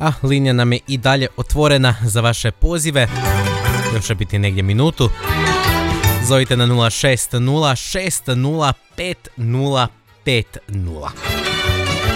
a linija nam je i dalje otvorena za vaše pozive. Još će biti negdje minutu. Zovite na 060 60 50 050.